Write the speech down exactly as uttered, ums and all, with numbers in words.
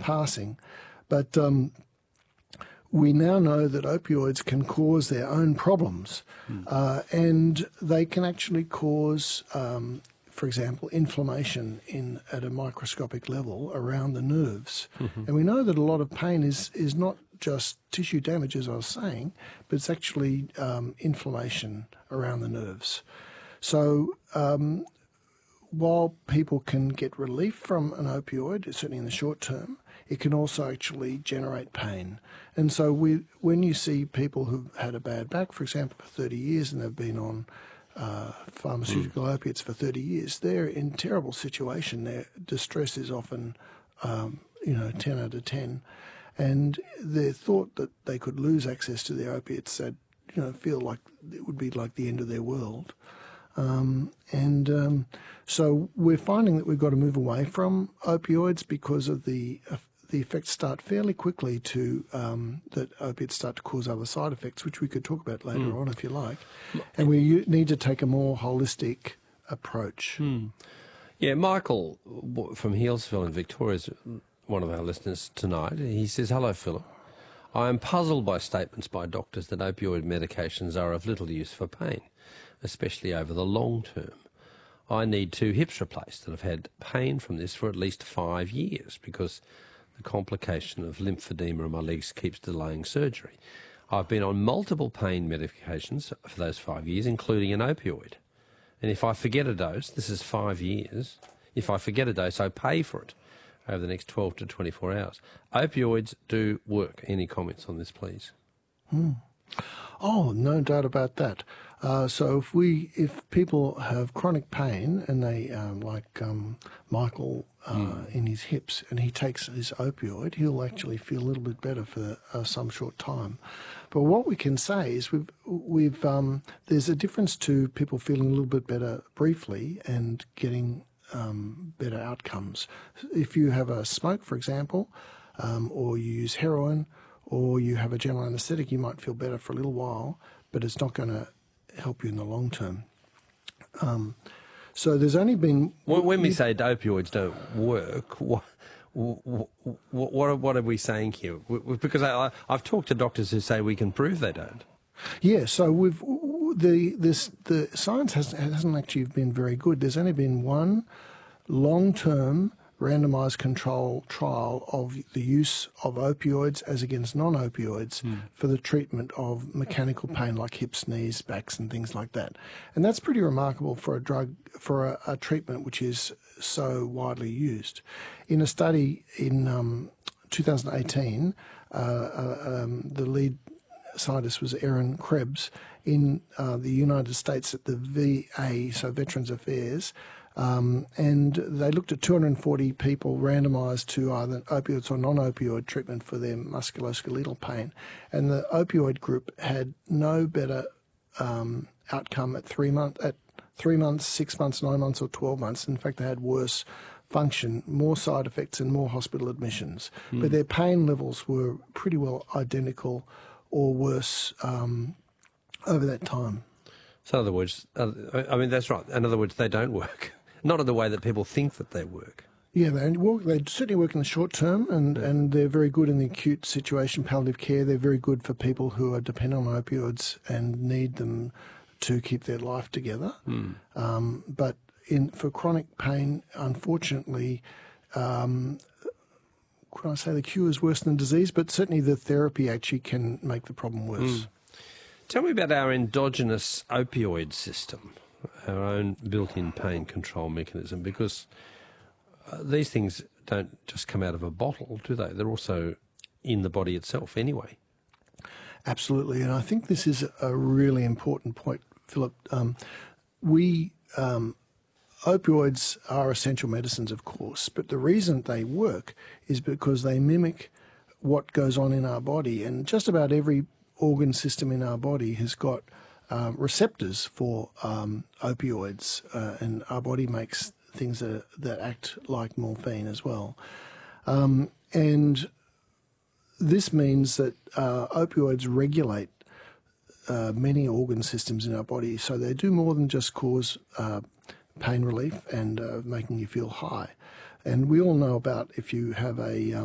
passing. But um, we now know that opioids can cause their own problems, mm. uh, and they can actually cause, um, for example, inflammation in at a microscopic level around the nerves. Mm-hmm. And we know that a lot of pain is, is not just tissue damage, as I was saying, but it's actually um, inflammation around the nerves. So um, while people can get relief from an opioid, certainly in the short term, it can also actually generate pain. And so we, when you see people who've had a bad back, for example, for thirty years and they've been on uh, pharmaceutical mm. opiates for thirty years, they're in a terrible situation. Their distress is often, um, you know, ten out of ten. And the thought that they could lose access to their opiates, they'd, you know, feel like it would be like the end of their world. Um, and um, so we're finding that we've got to move away from opioids because of the uh, the effects start fairly quickly to um, that opiates start to cause other side effects, which we could talk about later mm. on if you like. And we need to take a more holistic approach. Mm. Yeah, Michael from Healesville in Victoria is one of our listeners tonight. He says, "Hello, Philip. I am puzzled by statements by doctors that opioid medications are of little use for pain, especially over the long term. I need two hips replaced and have had pain from this for at least five years because the complication of lymphedema in my legs keeps delaying surgery. I've been on multiple pain medications for those five years, including an opioid. And if I forget a dose, this is five years, if I forget a dose, I pay for it over the next twelve to twenty-four hours. Opioids do work." Any comments on this, please? Hmm. Oh, no doubt about that. Uh, so if we, if people have chronic pain and they, um, like um, Michael uh, mm. in his hips, and he takes his opioid, he'll actually feel a little bit better for uh, some short time. But what we can say is we've, we've, um, there's a difference to people feeling a little bit better briefly and getting um, better outcomes. If you have a smoke, for example, um, or you use heroin, or you have a general anaesthetic, you might feel better for a little while, but it's not going to help you in the long term. Um, so there's only been... When, when we say opioids don't work, what, what, what, what are we saying here? Because I, I've talked to doctors who say we can prove they don't. Yeah, so we've the this the science has, hasn't actually been very good. There's only been one long-term randomized control trial of the use of opioids as against non-opioids mm. for the treatment of mechanical pain like hips, knees, backs and things like that. And that's pretty remarkable for a drug, for a, a treatment which is so widely used. In a study in um, two thousand eighteen, uh, uh, um, the lead scientist was Aaron Krebs in uh, the United States at the V A, so Veterans Affairs, Um, and they looked at two hundred forty people randomised to either opioids or non-opioid treatment for their musculoskeletal pain. And the opioid group had no better um, outcome at three, month, at three months, six months, nine months or twelve months. In fact, they had worse function, more side effects and more hospital admissions. Mm. But their pain levels were pretty well identical or worse um, over that time. So in other words, uh, I mean, that's right. In other words, they don't work. Not in the way that people think that they work. Yeah, they, work, they certainly work in the short term, and, yeah. and they're very good in the acute situation, palliative care. They're very good for people who are dependent on opioids and need them to keep their life together. Mm. Um, but in for chronic pain, unfortunately, um, could I say the cure is worse than disease, but certainly the therapy actually can make the problem worse. Mm. Tell me about our endogenous opioid system, our own built-in pain control mechanism, because uh, these things don't just come out of a bottle, do they? They're also in the body itself anyway. Absolutely, and I think this is a really important point, Philip. Um, we um, opioids are essential medicines, of course, but the reason they work is because they mimic what goes on in our body, and just about every organ system in our body has got uh, receptors for um, opioids, uh, and our body makes things that, that act like morphine as well. Um, and this means that uh, opioids regulate uh, many organ systems in our body, so they do more than just cause uh, pain relief and uh, making you feel high. And we all know about if you have a um,